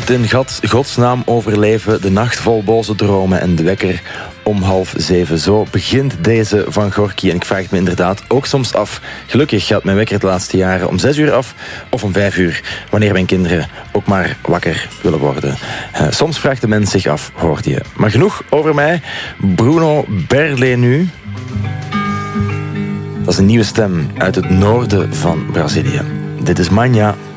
moet in godsnaam overleven, de nacht vol boze dromen en de wekker om 6:30. Zo begint deze van Gorky. En ik vraag het me inderdaad ook soms af. Gelukkig gaat mijn wekker de laatste jaren om 6 uur af of om 5 uur, wanneer mijn kinderen ook maar wakker willen worden. Soms vraagt de mens zich af, hoorde je. Maar genoeg over mij. Bruno Berlet nu. Dat is een nieuwe stem uit het noorden van Brazilië. Dit is Manja.